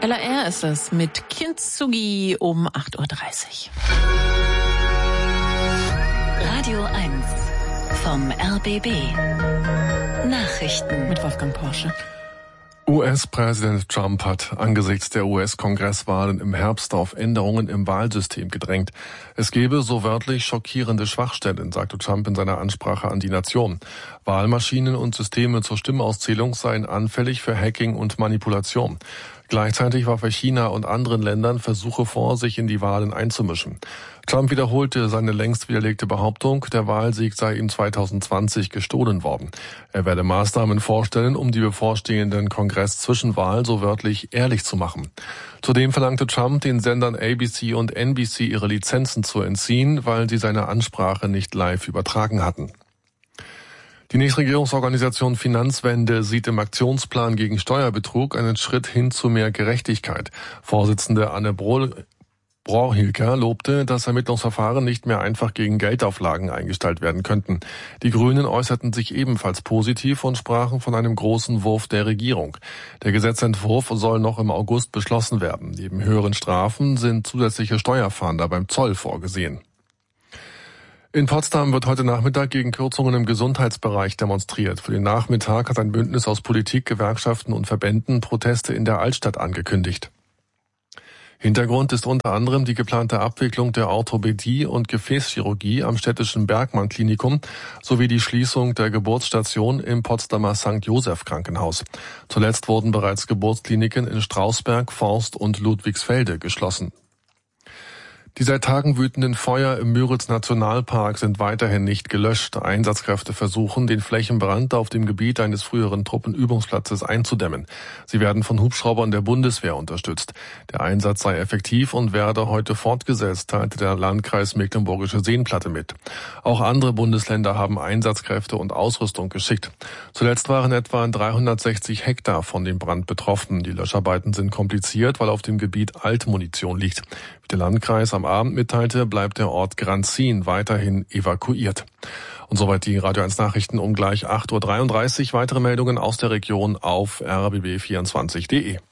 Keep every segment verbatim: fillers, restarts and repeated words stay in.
L A R ist es mit Kintsugi um acht Uhr dreißig. Radio eins vom R B B. Nachrichten mit Wolfgang Porsche. U S-Präsident Trump hat angesichts der U S-Kongresswahlen im Herbst auf Änderungen im Wahlsystem gedrängt. Es gebe so wörtlich schockierende Schwachstellen, sagte Trump in seiner Ansprache an die Nation. Wahlmaschinen und Systeme zur Stimmauszählung seien anfällig für Hacking und Manipulation. Gleichzeitig warf er China und anderen Ländern Versuche vor, sich in die Wahlen einzumischen. Trump wiederholte seine längst widerlegte Behauptung, der Wahlsieg sei ihm zwanzig zwanzig gestohlen worden. Er werde Maßnahmen vorstellen, um die bevorstehenden Kongress-Zwischenwahlen so wörtlich ehrlich zu machen. Zudem verlangte Trump, den Sendern A B C und N B C ihre Lizenzen zu entziehen, weil sie seine Ansprache nicht live übertragen hatten. Die Nichtregierungsorganisation Finanzwende sieht im Aktionsplan gegen Steuerbetrug einen Schritt hin zu mehr Gerechtigkeit. Vorsitzende Anne Brohl Brohilker lobte, dass Ermittlungsverfahren nicht mehr einfach gegen Geldauflagen eingestellt werden könnten. Die Grünen äußerten sich ebenfalls positiv und sprachen von einem großen Wurf der Regierung. Der Gesetzentwurf soll noch im August beschlossen werden. Neben höheren Strafen sind zusätzliche Steuerfahnder beim Zoll vorgesehen. In Potsdam wird heute Nachmittag gegen Kürzungen im Gesundheitsbereich demonstriert. Für den Nachmittag hat ein Bündnis aus Politik, Gewerkschaften und Verbänden Proteste in der Altstadt angekündigt. Hintergrund ist unter anderem die geplante Abwicklung der Orthopädie und Gefäßchirurgie am städtischen Bergmann-Klinikum sowie die Schließung der Geburtsstation im Potsdamer Sankt Joseph Krankenhaus. Zuletzt wurden bereits Geburtskliniken in Strausberg, Forst und Ludwigsfelde geschlossen. Die seit Tagen wütenden Feuer im Müritz-Nationalpark sind weiterhin nicht gelöscht. Einsatzkräfte versuchen, den Flächenbrand auf dem Gebiet eines früheren Truppenübungsplatzes einzudämmen. Sie werden von Hubschraubern der Bundeswehr unterstützt. Der Einsatz sei effektiv und werde heute fortgesetzt, teilte der Landkreis Mecklenburgische Seenplatte mit. Auch andere Bundesländer haben Einsatzkräfte und Ausrüstung geschickt. Zuletzt waren etwa dreihundertsechzig Hektar von dem Brand betroffen. Die Löscharbeiten sind kompliziert, weil auf dem Gebiet Altmunition liegt. Wie der Landkreis am Abend mitteilte, bleibt der Ort Granzin weiterhin evakuiert. Und soweit die Radio eins Nachrichten um gleich acht Uhr dreiunddreißig. Weitere Meldungen aus der Region auf r b b vierundzwanzig punkt de.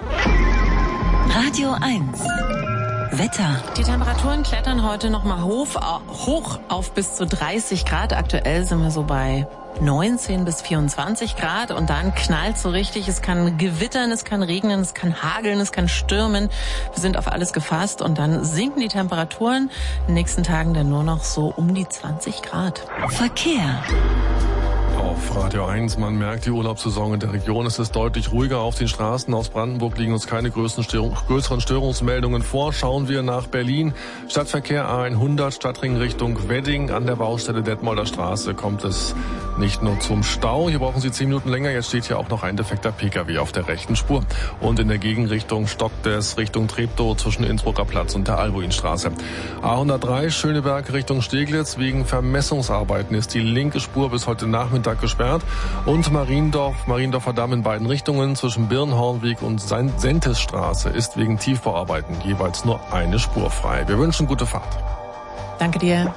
Radio eins. Wetter. Die Temperaturen klettern heute nochmal hoch, hoch auf bis zu dreißig Grad. Aktuell sind wir so bei neunzehn bis vierundzwanzig Grad und dann knallt so richtig. Es kann gewittern, es kann regnen, es kann hageln, es kann stürmen. Wir sind auf alles gefasst und dann sinken die Temperaturen in den nächsten Tagen dann nur noch so um die zwanzig Grad. Verkehr. Auf Radio eins, man merkt die Urlaubssaison in der Region. Es ist deutlich ruhiger auf den Straßen. Aus Brandenburg liegen uns keine größeren, Störung, größeren Störungsmeldungen vor. Schauen wir nach Berlin. Stadtverkehr A hundert, Stadtring Richtung Wedding. An der Baustelle Detmolder Straße kommt es nicht nur zum Stau. Hier brauchen Sie zehn Minuten länger. Jetzt steht hier auch noch ein defekter Pkw auf der rechten Spur. Und in der Gegenrichtung stockt es Richtung Treptow zwischen Innsbrucker Platz und der Albuinstraße. A hundertdrei, Schöneberg Richtung Steglitz. Wegen Vermessungsarbeiten ist die linke Spur bis heute Nachmittag gesperrt und Mariendorf, Mariendorfer Damm in beiden Richtungen zwischen Birnhornweg und Sentesstraße ist wegen Tiefbauarbeiten jeweils nur eine Spur frei. Wir wünschen gute Fahrt. Danke dir.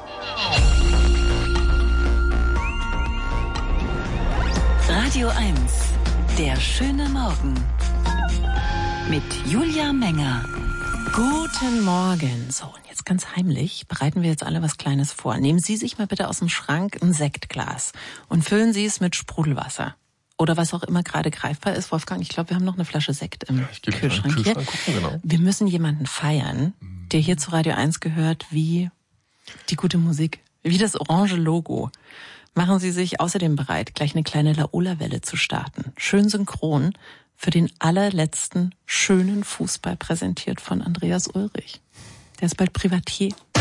Radio eins. Der schöne Morgen. Mit Julia Menger. Guten Morgen. So, und jetzt ganz heimlich bereiten wir jetzt alle was Kleines vor. Nehmen Sie sich mal bitte aus dem Schrank ein Sektglas und füllen Sie es mit Sprudelwasser. Oder was auch immer gerade greifbar ist. Wolfgang, ich glaube, wir haben noch eine Flasche Sekt im ja, ich gebe Kühlschrank, Kühlschrank hier. Gucken, genau. Wir müssen jemanden feiern, der hier zu Radio eins gehört, wie die gute Musik, wie das orange Logo. Machen Sie sich außerdem bereit, gleich eine kleine Laola-Welle zu starten. Schön synchron für den allerletzten schönen Fußball präsentiert von Andreas Ulrich. Der ist bald Privatier.